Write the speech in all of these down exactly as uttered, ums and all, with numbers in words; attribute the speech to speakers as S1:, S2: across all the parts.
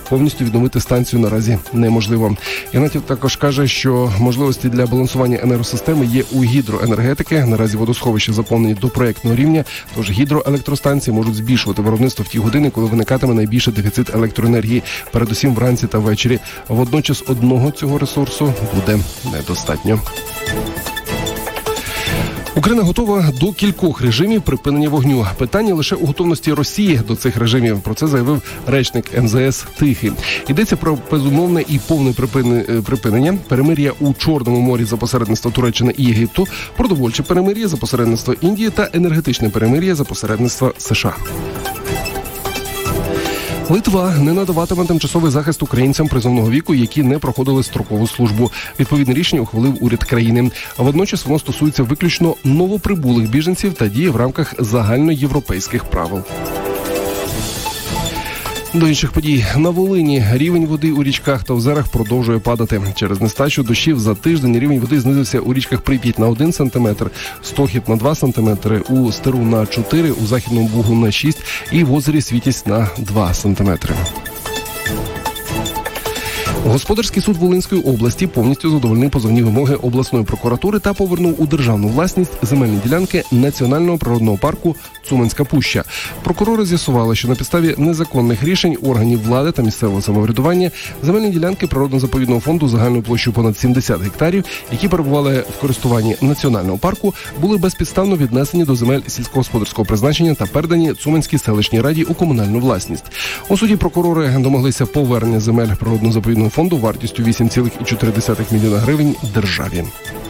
S1: повністю відновити станцію наразі неможливо. Ігнатів також каже, що можливості для балансування енергосистеми є у гідроенергетики. Наразі водосховища заповнені до проєктного рівня, тож гідроелектростанції можуть збільшувати виробництво в ті години, коли виникатиме найбільший дефіцит електроенергії, передусім вранці та ввечері. Водночас одного цього ресурсу буде недостатньо. Україна готова до кількох режимів припинення вогню. Питання лише у готовності Росії до цих режимів. Про це заявив речник ем зе ес Тихий. Йдеться про безумовне і повне припинення, перемир'я у Чорному морі за посередництва Туреччини і Єгипту, продовольче перемир'я за посередництва Індії та енергетичне перемир'я за посередництва США. Литва не надаватиме тимчасовий захист українцям призовного віку, які не проходили строкову службу. Відповідне рішення ухвалив уряд країни. А водночас воно стосується виключно новоприбулих біженців та діє в рамках загальноєвропейських правил. До інших подій. На Волині рівень води у річках та озерах продовжує падати. Через нестачу дощів за тиждень рівень води знизився у річках Прип'ять на один сантиметр, Стохід на два сантиметри, у Стеру на чотири, у Західному Бугу на шість і в озері Світязь на два сантиметри. Господарський суд Волинської області повністю задовольнив позовні вимоги обласної прокуратури та повернув у державну власність земельні ділянки Національного природного парку Цуманська Пуща. Прокурори з'ясували, що на підставі незаконних рішень органів влади та місцевого самоврядування земельні ділянки природно-заповідного фонду загальною площею понад сімдесят гектарів, які перебували в користуванні національного парку, були безпідставно віднесені до земель сільськогосподарського призначення та передані Цуманській селищній раді у комунальну власність. У суді прокурори домоглися повернення земель природно-заповідного фонду вартістю вісім цілих чотири десятих мільйона гривень державі.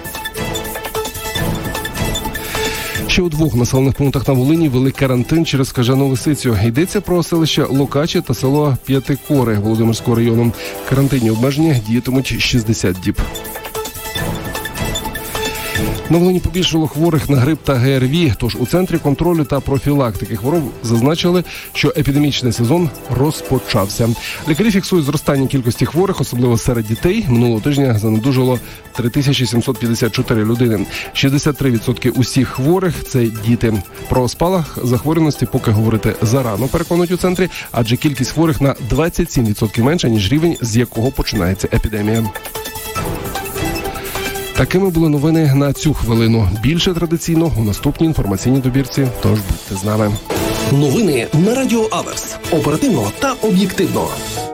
S1: Ще у двох населених пунктах на Волині ввели карантин через скажену лисицю. Йдеться про селище Локачі та село П'ятикори Володимирського району. Карантинні обмеження діятимуть шістдесят діб. На Волині побільшало хворих на грип та ге ер ві, тож у Центрі контролю та профілактики хвороб зазначили, що епідемічний сезон розпочався. Лікарі фіксують зростання кількості хворих, особливо серед дітей. Минулого тижня занедужало три тисячі сімсот п'ятдесят чотири людини. шістдесят три відсотки усіх хворих – це діти. Про спалах захворюваності поки говорити зарано, переконують у центрі, адже кількість хворих на двадцять сім відсотків менша, ніж рівень, з якого починається епідемія. Такими були новини на цю хвилину. Більше традиційно у наступній інформаційній добірці, тож будьте з нами.
S2: Новини на Радіо Аверс. Оперативно та об'єктивно.